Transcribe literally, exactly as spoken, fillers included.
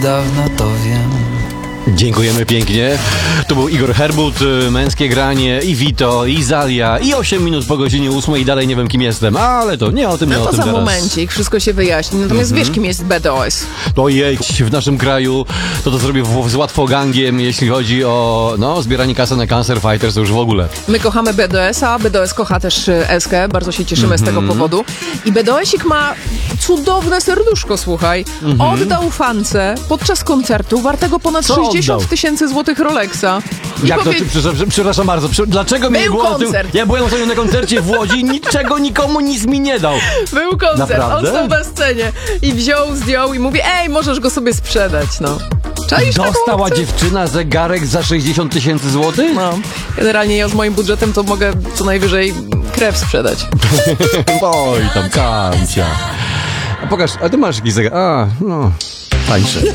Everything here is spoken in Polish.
Dawno to wiem. Dziękujemy pięknie. Tu był Igor Herbut, Męskie Granie, i Vito, i Zalia, i osiem minut po godzinie ósmej i dalej nie wiem, kim jestem, ale to nie o tym, nie No o to tym za teraz. momencik, wszystko się wyjaśni. Natomiast wiesz, kim jest B D O S? Ojej, w naszym kraju to to zrobię w, z łatwogangiem, jeśli chodzi o no, zbieranie kasy na Cancer Fighters, to już w ogóle. My kochamy B D O S-a, B D O S kocha też y, Eskę, bardzo się cieszymy z tego powodu. I B D O S-ik ma cudowne serduszko, słuchaj. Oddał fance podczas koncertu wartego ponad Co sześćdziesiąt oddał? tysięcy złotych Rolexa. I Jak powie- to, przepraszam, przepraszam bardzo, prze, dlaczego mnie nie Był było na tym, koncert. ja byłem ostatnio na koncercie w Łodzi i niczego nikomu nic mi nie dał. Był koncert, Naprawdę? on stał na scenie i wziął, zdjął i mówi, ej, możesz go sobie sprzedać, no. Czaisz taką Dostała opcję? dziewczyna zegarek za sześćdziesiąt tysięcy złotych? No, generalnie ja z moim budżetem to mogę co najwyżej krew sprzedać. Oj, tam kancia. A pokaż, a ty masz jakiś zegar? A, no, tańszy.